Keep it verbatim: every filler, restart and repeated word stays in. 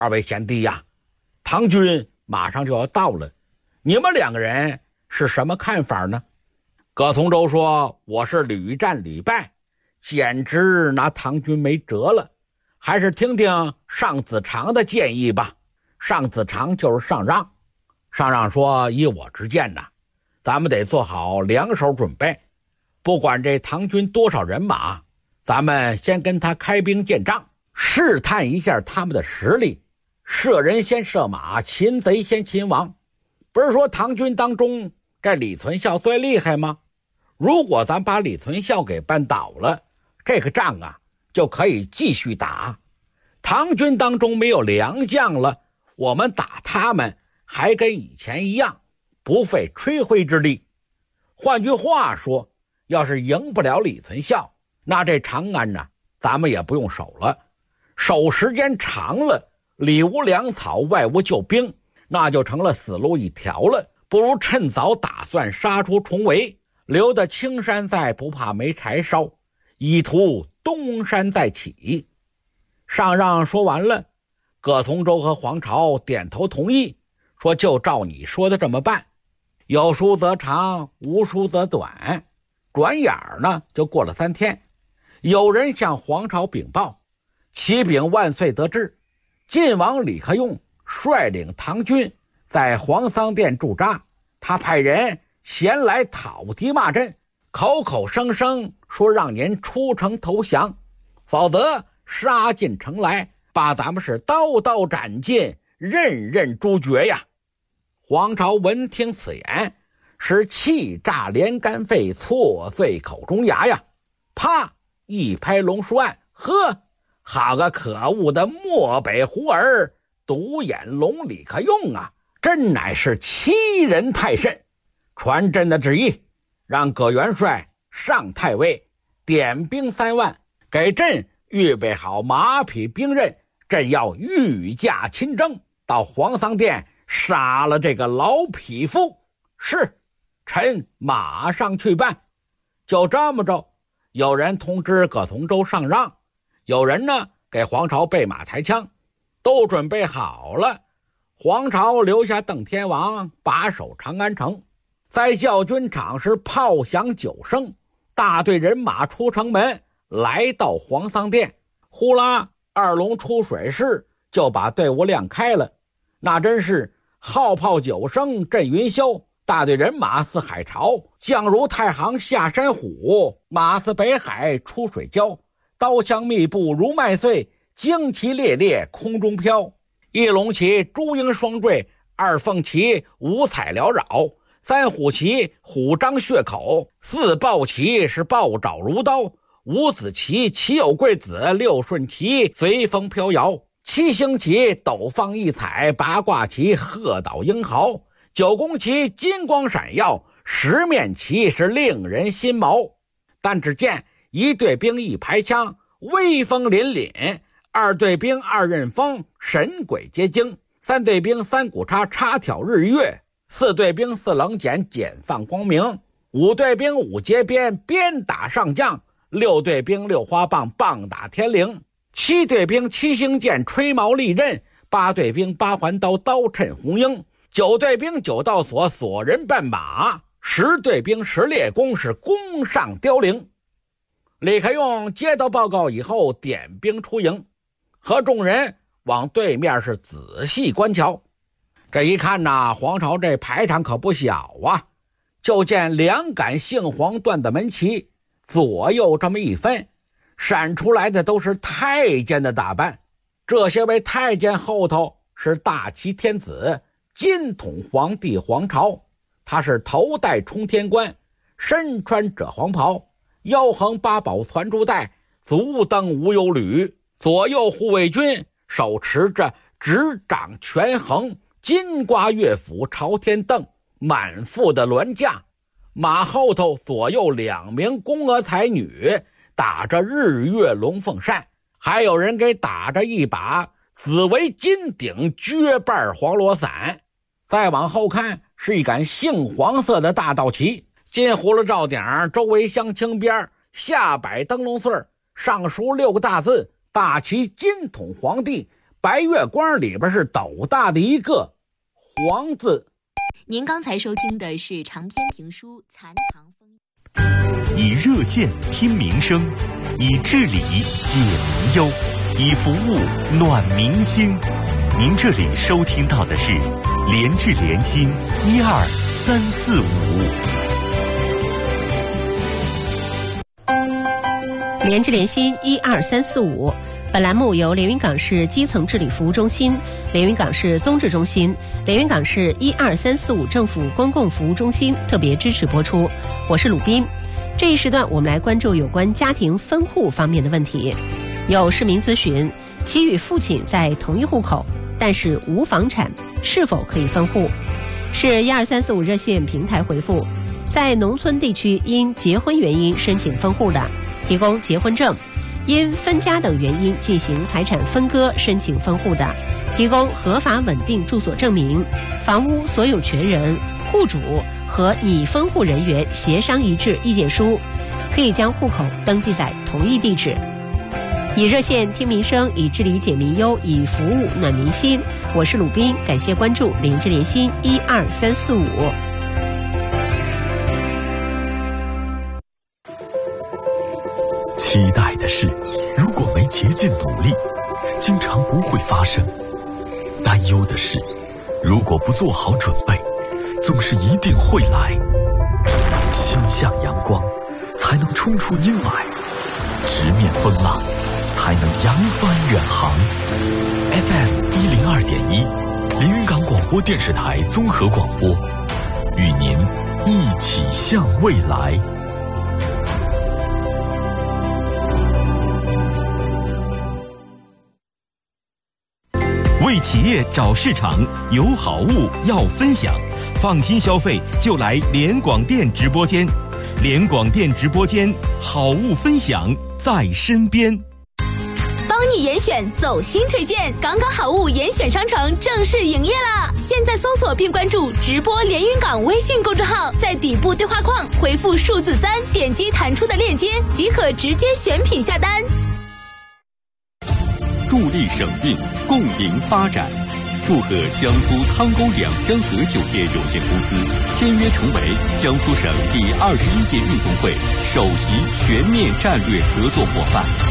二位贤弟呀，唐军马上就要到了，你们两个人是什么看法呢？葛从周说，我是屡战屡败，简直拿唐军没辙了，还是听听尚子长的建议吧。尚子长就是上让。上让说，依我之见呐，咱们得做好两手准备，不管这唐军多少人马，咱们先跟他开兵见仗，试探一下他们的实力，射人先射马，擒贼先擒王。不是说唐军当中这李存孝最厉害吗？如果咱把李存孝给扳倒了，这个仗啊就可以继续打。唐军当中没有良将了，我们打他们还跟以前一样，不费吹灰之力。换句话说，要是赢不了李存孝，那这长安呢，咱们也不用守了。守时间长了，里无粮草，外无救兵，那就成了死路一条了。不如趁早打算杀出重围，留得青山在，不怕没柴烧，以图东山再起。上让说完了，葛从周和黄巢点头同意，说就照你说的这么办。有书则长，无书则短。转眼儿呢就过了三天，有人向黄巢禀报，启禀万岁得知，晋王李克用率领唐军在黄桑店驻扎，他派人前来讨敌骂阵，口口声声说让您出城投降，否则杀进城来，把咱们是刀刀斩尽，任任诛绝呀。黄巢闻听此言，是气炸连肝肺，错碎口中牙呀！啪一拍龙书案，呵，好个可恶的漠北胡儿，独眼龙李克用啊！真乃是欺人太甚。传朕的旨意，让葛元帅上太尉，点兵三万，给朕预备好马匹兵刃，朕要御驾亲征，到黄桑店杀了这个老匹夫。是，臣马上去办。就这么着，有人通知葛从周上让，有人呢给黄巢备马抬枪，都准备好了。黄巢留下邓天王把守长安城，在教军场是炮响九声，大队人马出城门，来到黄桑店。呼啦，二龙出水式就把队伍亮开了。那真是号炮九声震云霄，大队人马似海潮，将如太行下山虎，马似北海出水蛟，刀枪密布如麦穗，旌旗猎猎空中飘。一龙旗朱缨双缀，二凤旗五彩缭绕，三虎旗虎张血口，四豹旗是豹爪如刀，五子旗旗有贵子，六顺旗随风飘摇，七星旗斗放异彩，八卦旗鹤倒英豪，九宫旗金光闪耀，十面旗是令人心毛。但只见一队兵一排枪，威风凛凛；二队兵二刃锋，神鬼皆惊；三队兵三股叉，叉挑日月；四队兵四棱锏，锏放光明；五队兵五节鞭，鞭打上将；六队兵六花棒，棒打天灵；七队兵七星剑，吹毛利刃；八队兵八环刀，刀趁红缨；九队兵九道锁，锁人绊马；十队兵十列弓，是弓上凋零。李克用接到报告以后，点兵出营，和众人往对面是仔细观瞧。这一看呐，黄巢这排场可不小啊！就见两杆杏黄缎的门旗，左右这么一分，闪出来的都是太监的打扮。这些位太监后头是大齐天子金统皇帝黄巢，他是头戴冲天冠，身穿赭黄袍，腰横八宝攒珠带，足蹬无忧履，左右护卫军手持着执掌权衡，金瓜乐府朝天凳，满腹的銮驾，马后头左右两名宫娥才女打着日月龙凤扇，还有人给打着一把紫为金顶撅瓣黄罗伞。再往后看，是一杆杏黄色的大道旗，金葫芦罩顶，周围镶青边，下摆灯笼穗，上书六个大字：大齐金统皇帝白月光里边是斗大的一个黄字。 您刚才收听的是长篇评书《残唐风》。 以热线听民生，以治理解民忧，以服务暖民心。您这里收听到的是联治联心一二三四五。 联治联心一二三四五，本栏目由连云港市基层治理服务中心、连云港市综治中心、连云港市一二三四五政府公共服务中心特别支持播出。我是鲁斌。这一时段我们来关注有关家庭分户方面的问题。有市民咨询，其与父亲在同一户口，但是无房产，是否可以分户？是一二三四五热线平台回复，在农村地区因结婚原因申请分户的，提供结婚证；因分家等原因进行财产分割申请分户的，提供合法稳定住所证明、房屋所有权人、户主和拟分户人员协商一致意见书，可以将户口登记在同一地址。以热线听民生，以治理解民忧，以服务暖民心。我是鲁斌，感谢关注联治联心一二三四五。 期待的事，如果没竭尽努力，经常不会发生；担忧的事，如果不做好准备，总是一定会来。心向阳光，才能冲出阴霾；直面风浪，才能扬帆远航。F M 一零二点一，连云港广播电视台综合广播，与您一起向未来。为企业找市场，有好物要分享，放心消费就来联广电直播间。联广电直播间，好物分享在身边。 帮你严选走心推荐，港港好物严选商城正式营业啦！现在搜索并关注直播连云港微信公众号，在底部对话框回复数字三，点击弹出的链接即可直接选品下单。 助力省运，共赢发展。祝贺江苏汤沟两香河酒店有限公司签约成为江苏省第二十一届运动会首席全面战略合作伙伴。